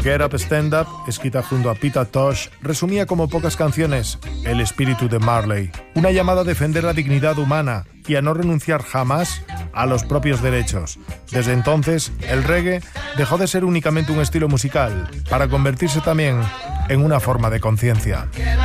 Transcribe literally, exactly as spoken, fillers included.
Get Up Stand Up, escrita junto a Peter Tosh, resumía como pocas canciones el espíritu de Marley, una llamada a defender la dignidad humana y a no renunciar jamás a los propios derechos. Desde entonces, el reggae dejó de ser únicamente un estilo musical para convertirse también en una forma de conciencia.